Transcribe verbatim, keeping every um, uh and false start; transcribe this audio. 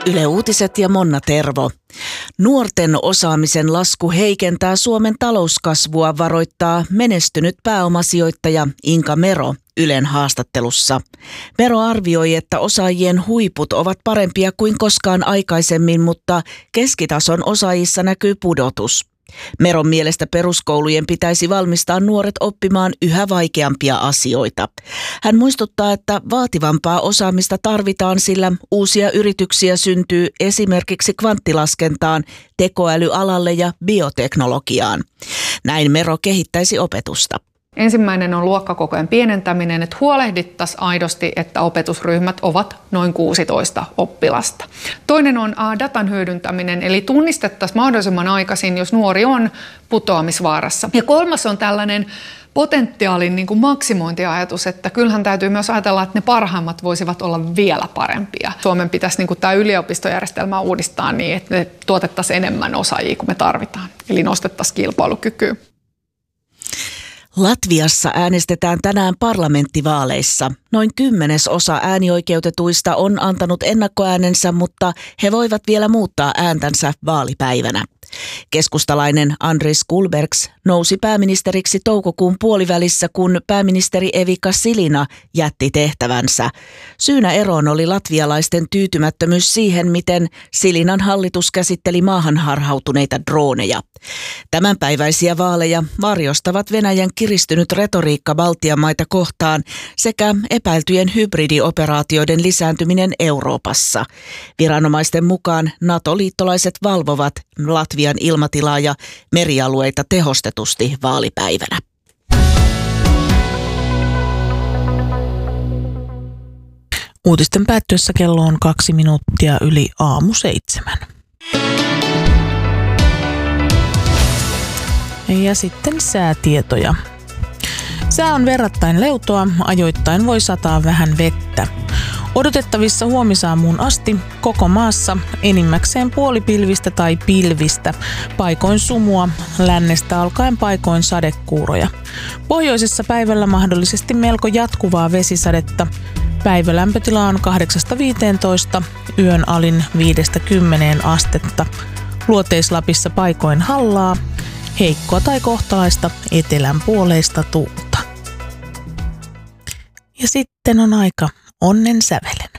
Yle Uutiset ja Monna Tervo. Nuorten osaamisen lasku heikentää Suomen talouskasvua, varoittaa menestynyt pääomasijoittaja Inka Mero Ylen haastattelussa. Mero arvioi, että osaajien huiput ovat parempia kuin koskaan aikaisemmin, mutta keskitason osaajissa näkyy pudotus. Meron mielestä peruskoulujen pitäisi valmistaa nuoret oppimaan yhä vaikeampia asioita. Hän muistuttaa, että vaativampaa osaamista tarvitaan, sillä uusia yrityksiä syntyy esimerkiksi kvanttilaskentaan, tekoälyalalle ja bioteknologiaan. Näin Mero kehittäisi opetusta. Ensimmäinen on luokkakokojen pienentäminen, että huolehdittaisiin aidosti, että opetusryhmät ovat noin kuusitoista oppilasta. Toinen on datan hyödyntäminen, eli tunnistettaisiin mahdollisimman aikaisin, jos nuori on putoamisvaarassa. Ja kolmas on tällainen potentiaalin niin kuin maksimointiajatus, että kyllähän täytyy myös ajatella, että ne parhaimmat voisivat olla vielä parempia. Suomen pitäisi niin kuin tämä yliopistojärjestelmä uudistaa niin, että me tuotettaisiin enemmän osaajia kuin me tarvitaan, eli nostettaisiin kilpailukykyä. Latviassa äänestetään tänään parlamenttivaaleissa. Noin kymmenesosa äänioikeutetuista on antanut ennakkoäänensä, mutta he voivat vielä muuttaa ääntänsä vaalipäivänä. Keskustalainen Andris Kulbergs nousi pääministeriksi toukokuun puolivälissä, kun pääministeri Evika Silina jätti tehtävänsä. Syynä eroon oli latvialaisten tyytymättömyys siihen, miten Silinan hallitus käsitteli maahan harhautuneita drooneja. Tämänpäiväisiä vaaleja varjostavat Venäjän kiristynyt retoriikka Baltian maita kohtaan sekä epäiltyjen hybridioperaatioiden lisääntyminen Euroopassa. Viranomaisten mukaan NATO-liittolaiset valvovat Latvian ilmatilaa ja merialueita tehostetusti vaalipäivänä. Uutisten päättyessä kello on kaksi minuuttia yli aamu seitsemän. Ja sitten säätietoja. Sää on verrattain leutoa, ajoittain voi sataa vähän vettä. Odotettavissa huomisaamuun asti koko maassa enimmäkseen puolipilvistä tai pilvistä, paikoin sumua, lännestä alkaen paikoin sadekuuroja. Pohjoisessa päivällä mahdollisesti melko jatkuvaa vesisadetta. Päivälämpötila on kahdeksasta viiteentoista, yön alin viidestä kymmeneen astetta. Luoteislapissa paikoin hallaa, heikkoa tai kohtalaista etelän puoleista tuulta. Ja sitten on aika onnen sävelen.